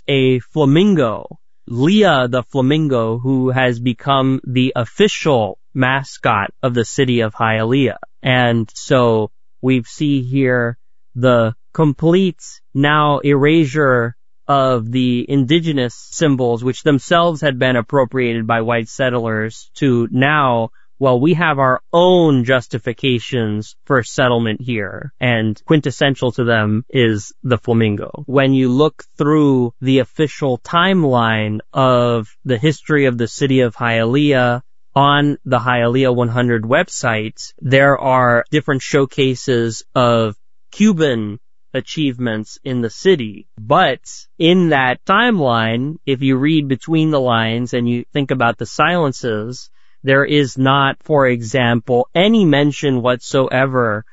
a flamingo, Leah the flamingo, who has become the official mascot of the city of Hialeah. And so we see here the complete now erasure of the indigenous symbols, which themselves had been appropriated by white settlers, to now, well, we have our own justifications for settlement here, and quintessential to them is the flamingo. When you look through the official timeline of the history of the city of Hialeah on the Hialeah 100 website, there are different showcases of Cuban achievements in the city. But in that timeline, if you read between the lines and you think about the silences, there is not, for example, any mention whatsoever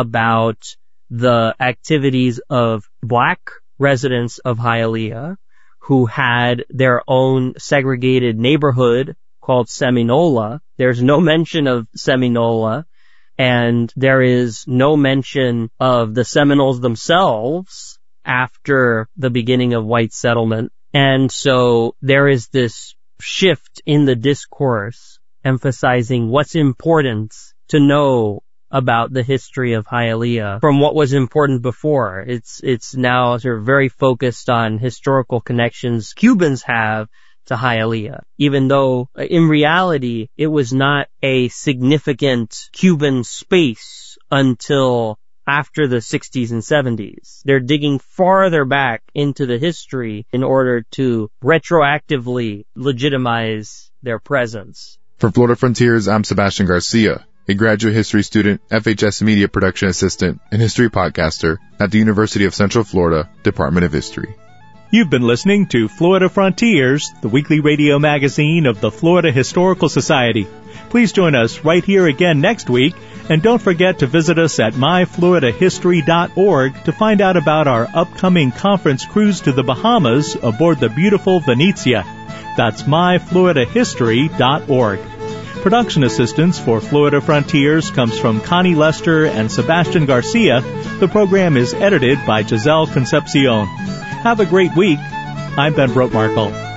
about the activities of Black residents of Hialeah who had their own segregated neighborhood called Seminola. There's no mention of Seminola, and there is no mention of the Seminoles themselves after the beginning of white settlement. And so there is this shift in the discourse emphasizing what's important to know about the history of Hialeah from what was important before. It's now sort of very focused on historical connections Cubans have to Hialeah, even though in reality it was not a significant Cuban space until after the 60s and 70s. They're digging farther back into the history in order to retroactively legitimize their presence. For Florida Frontiers, I'm Sebastian Garcia, a graduate history student, FHS media production assistant, and history podcaster at the University of Central Florida, Department of History. You've been listening to Florida Frontiers, the weekly radio magazine of the Florida Historical Society. Please join us right here again next week, and don't forget to visit us at myfloridahistory.org to find out about our upcoming conference cruise to the Bahamas aboard the beautiful Venezia. That's myfloridahistory.org. Production assistance for Florida Frontiers comes from Connie Lester and Sebastian Garcia. The program is edited by Giselle Concepcion. Have a great week. I'm Ben Brotemarkle.